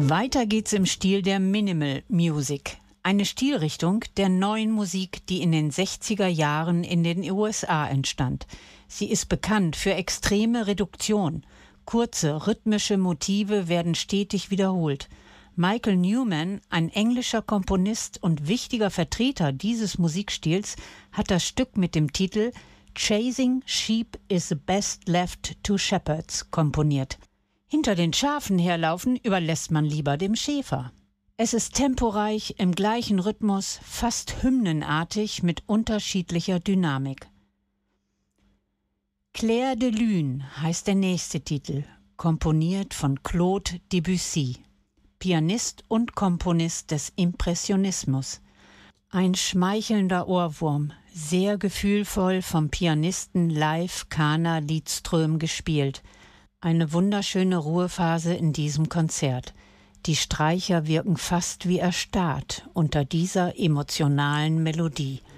Weiter geht's im Stil der Minimal Music, eine Stilrichtung der neuen Musik, die in den 60er Jahren in den USA entstand. Sie ist bekannt für extreme Reduktion. Kurze, rhythmische Motive werden stetig wiederholt. Michael Nyman, ein englischer Komponist und wichtiger Vertreter dieses Musikstils, hat das Stück mit dem Titel Chasing Sheep is the best left to shepherds komponiert. Hinter den Schafen herlaufen überlässt man lieber dem Schäfer. Es ist temporeich, im gleichen Rhythmus, fast hymnenartig mit unterschiedlicher Dynamik. Clair de Lune heißt der nächste Titel, komponiert von Claude Debussy, Pianist und Komponist des Impressionismus. Ein schmeichelnder Ohrwurm, sehr gefühlvoll vom Pianisten Leif Kana Lidström gespielt. Eine wunderschöne Ruhephase in diesem Konzert. Die Streicher wirken fast wie erstarrt unter dieser emotionalen Melodie.